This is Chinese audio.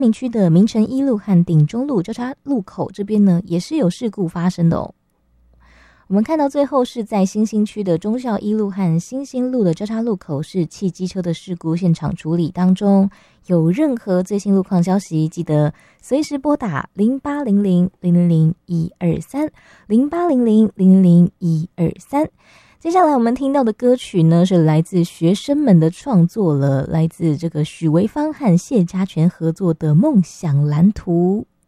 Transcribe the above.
民区的明诚一路和顶中路交叉路口这边呢，也是有事故发生的哦。我们看到最后是在新兴区的忠孝一路和新兴路的交叉路口是汽机车的事故现场处理当中，有任何最新路况消息，记得随时拨打0800-000-123，0800-000-123。接下来我们听到的歌曲呢，是来自学生们的创作了，来自这个许维芳和谢家全合作的《梦想蓝图》。